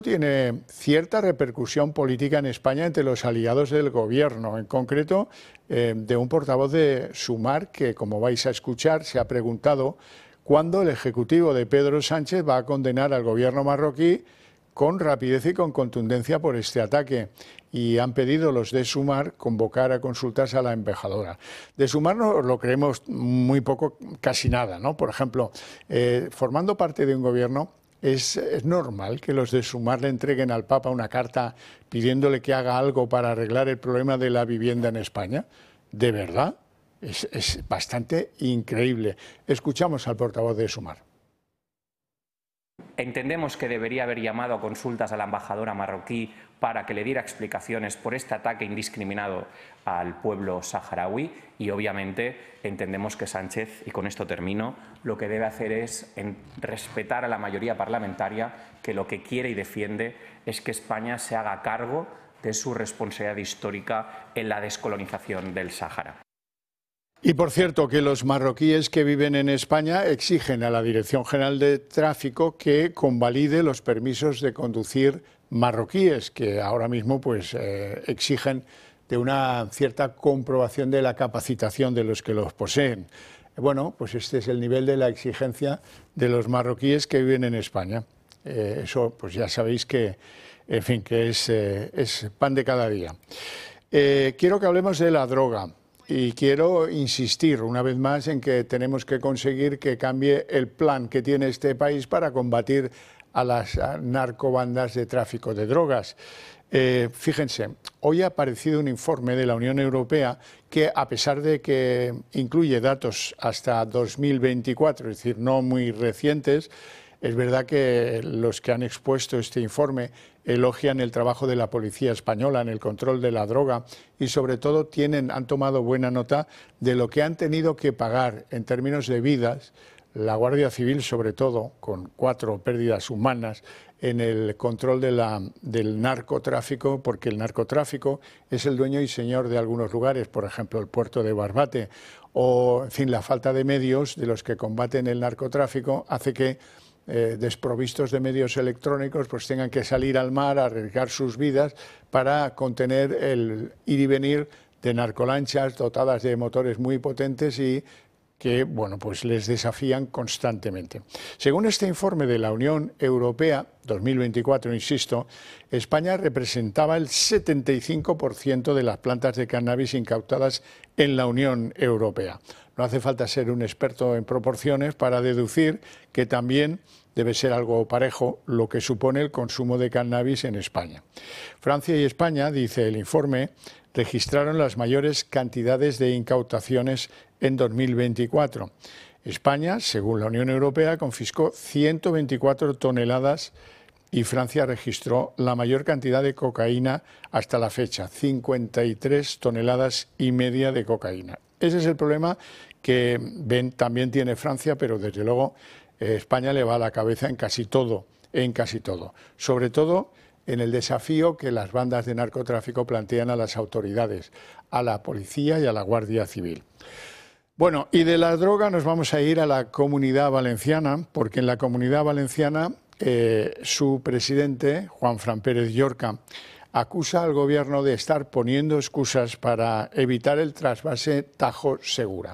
Tiene cierta repercusión política en España entre los aliados del gobierno, en concreto de un portavoz de Sumar que, como vais a escuchar, se ha preguntado cuándo el Ejecutivo de Pedro Sánchez va a condenar al gobierno marroquí con rapidez y con contundencia por este ataque. Y han pedido los de Sumar convocar a consultas a la embajadora. De Sumar no lo creemos muy poco, casi nada, ¿no? Por ejemplo, formando parte de un gobierno, ¿es normal que los de Sumar le entreguen al Papa una carta pidiéndole que haga algo para arreglar el problema de la vivienda en España? ¿De verdad? Es bastante increíble. Escuchamos al portavoz de Sumar. Entendemos que debería haber llamado a consultas a la embajadora marroquí para que le diera explicaciones por este ataque indiscriminado al pueblo saharaui y, obviamente, entendemos que Sánchez, y con esto termino, lo que debe hacer es respetar a la mayoría parlamentaria que lo que quiere y defiende es que España se haga cargo de su responsabilidad histórica en la descolonización del Sáhara. Y por cierto, que los marroquíes que viven en España exigen a la Dirección General de Tráfico que convalide los permisos de conducir marroquíes, que ahora mismo pues exigen de una cierta comprobación de la capacitación de los que los poseen. Bueno, pues este es el nivel de la exigencia de los marroquíes que viven en España. Eso pues ya sabéis que, en fin, que es pan de cada día. Quiero que hablemos de la droga. Y quiero insistir una vez más en que tenemos que conseguir que cambie el plan que tiene este país para combatir a las narcobandas de tráfico de drogas. Fíjense, hoy ha aparecido un informe de la Unión Europea que, a pesar de que incluye datos hasta 2024, es decir, no muy recientes, es verdad que los que han expuesto este informe elogian el trabajo de la policía española en el control de la droga y, sobre todo, han tomado buena nota de lo que han tenido que pagar en términos de vidas la Guardia Civil, sobre todo, con 4 pérdidas humanas en el control del narcotráfico, porque el narcotráfico es el dueño y señor de algunos lugares, por ejemplo, el puerto de Barbate, o, en fin, la falta de medios de los que combaten el narcotráfico hace que desprovistos de medios electrónicos pues tengan que salir al mar a arriesgar sus vidas para contener el ir y venir de narcolanchas dotadas de motores muy potentes y que, bueno, pues les desafían constantemente. Según este informe de la Unión Europea, 2024, insisto, España representaba el 75% de las plantas de cannabis incautadas en la Unión Europea. No hace falta ser un experto en proporciones para deducir que también debe ser algo parejo lo que supone el consumo de cannabis en España. Francia y España, dice el informe, registraron las mayores cantidades de incautaciones en 2024. España, según la Unión Europea, confiscó 124 toneladas y Francia registró la mayor cantidad de cocaína hasta la fecha, 53 toneladas y media de cocaína. Ese es el problema que también tiene Francia, pero desde luego España le va a la cabeza en casi todo, sobre todo en el desafío que las bandas de narcotráfico plantean a las autoridades, a la policía y a la Guardia Civil. Bueno, y de la droga nos vamos a ir a la Comunidad Valenciana, porque en la Comunidad Valenciana su presidente, Juanfran Pérez Llorca, acusa al gobierno de estar poniendo excusas para evitar el trasvase Tajo Segura.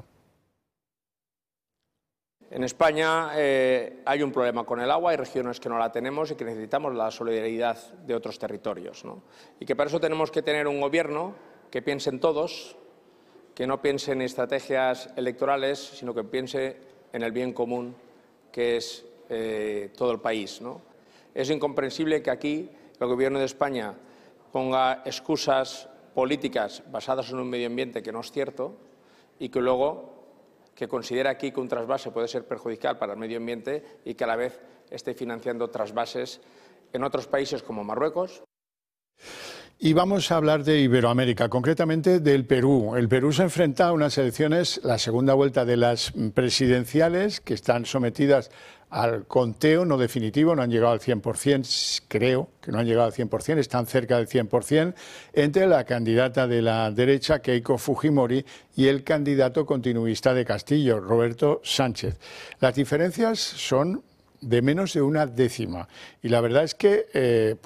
En España hay un problema con el agua, hay regiones que no la tenemos y que necesitamos la solidaridad de otros territorios, ¿no? Y que para eso tenemos que tener un gobierno que piense en todos, que no piense en estrategias electorales, sino que piense en el bien común, que es todo el país, ¿no? Es incomprensible que aquí el Gobierno de España ponga excusas políticas basadas en un medio ambiente que no es cierto y que luego que considera aquí que un trasvase puede ser perjudicial para el medio ambiente y que a la vez esté financiando trasvases en otros países como Marruecos. Y vamos a hablar de Iberoamérica, concretamente del Perú. El Perú se enfrenta a unas elecciones, la segunda vuelta de las presidenciales, que están sometidas al conteo no definitivo, no han llegado al 100%, creo que no han llegado al 100%, están cerca del 100%, entre la candidata de la derecha, Keiko Fujimori, y el candidato continuista de Castillo, Roberto Sánchez. Las diferencias son de menos de una décima. Y la verdad es que